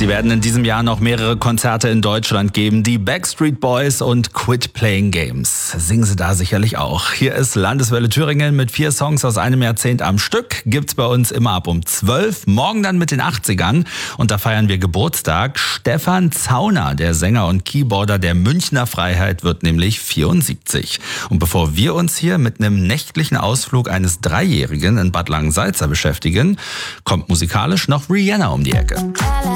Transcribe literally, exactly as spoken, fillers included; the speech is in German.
Sie werden in diesem Jahr noch mehrere Konzerte in Deutschland geben. Die Backstreet Boys und Quit Playing Games. Singen Sie da sicherlich auch. Hier ist Landeswelle Thüringen mit vier Songs aus einem Jahrzehnt am Stück. Gibt's bei uns immer ab um zwölf. Morgen dann mit den achtzigern. Und da feiern wir Geburtstag. Stefan Zauner, der Sänger und Keyboarder der Münchner Freiheit, wird nämlich vierundsiebzig. Und bevor wir uns hier mit einem nächtlichen Ausflug eines Dreijährigen in Bad Langensalza beschäftigen, kommt musikalisch noch Rihanna um die Ecke.